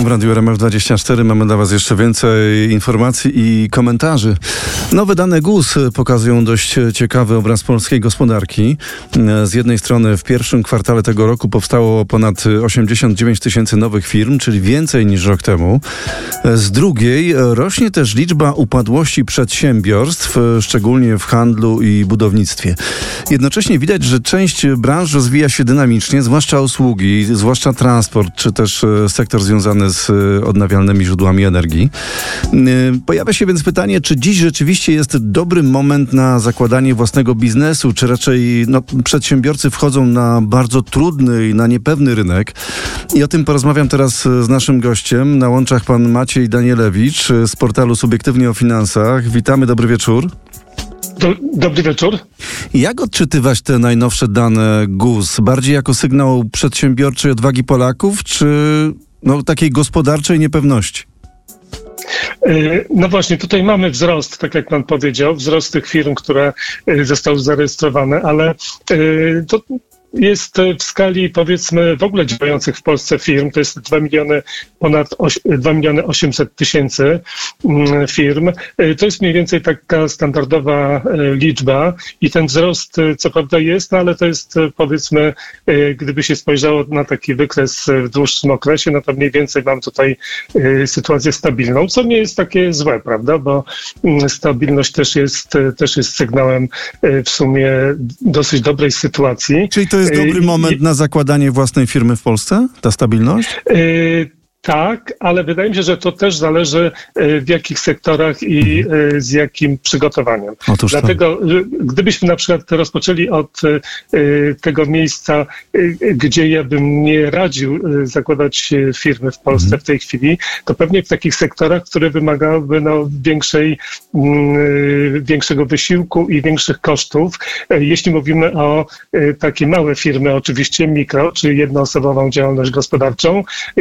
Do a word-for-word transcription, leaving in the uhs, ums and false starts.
w Radiu R M F dwadzieścia cztery mamy dla Was jeszcze więcej informacji i komentarzy. Nowe dane G U S pokazują dość ciekawy obraz polskiej gospodarki. Z jednej strony w pierwszym kwartale tego roku powstało ponad osiemdziesiąt dziewięć tysięcy nowych firm, czyli więcej niż rok temu. Z drugiej rośnie też liczba upadłości przedsiębiorstw, szczególnie w handlu i budownictwie. Jednocześnie widać, że część branż rozwija się dynamicznie, zwłaszcza usługi, zwłaszcza transport, czy też sektor związany z odnawialnymi źródłami energii. Pojawia się więc pytanie, czy dziś rzeczywiście jest dobry moment na zakładanie własnego biznesu, czy raczej no, przedsiębiorcy wchodzą na bardzo trudny i na niepewny rynek. I o tym porozmawiam teraz z naszym gościem. Na łączach pan Maciej Danielewicz z portalu Subiektywnie o Finansach. Witamy, dobry wieczór. Do, dobry wieczór. Jak odczytywać te najnowsze dane G U S? Bardziej jako sygnał przedsiębiorczej odwagi Polaków, czy no, takiej gospodarczej niepewności? No właśnie, tutaj mamy wzrost, tak jak pan powiedział, wzrost tych firm, które zostały zarejestrowane, ale to jest w skali, powiedzmy, w ogóle działających w Polsce firm, to jest dwa miliony, ponad dwa miliony osiemset tysięcy firm. To jest mniej więcej taka standardowa liczba i ten wzrost co prawda jest, no ale to jest, powiedzmy, gdyby się spojrzało na taki wykres w dłuższym okresie, no to mniej więcej mam tutaj sytuację stabilną, co nie jest takie złe, prawda, bo stabilność też jest, też jest sygnałem w sumie dosyć dobrej sytuacji. Czyli to jest dobry moment na zakładanie własnej firmy w Polsce? Ta stabilność? Tak, ale wydaje mi się, że to też zależy w jakich sektorach i z jakim przygotowaniem. Otóż Dlatego to. Gdybyśmy na przykład rozpoczęli od tego miejsca, gdzie ja bym nie radził zakładać firmy w Polsce mhm. w tej chwili, to pewnie w takich sektorach, które wymagałyby no, większej, większego wysiłku i większych kosztów. Jeśli mówimy o takie małe firmy, oczywiście mikro, czy jednoosobową działalność gospodarczą,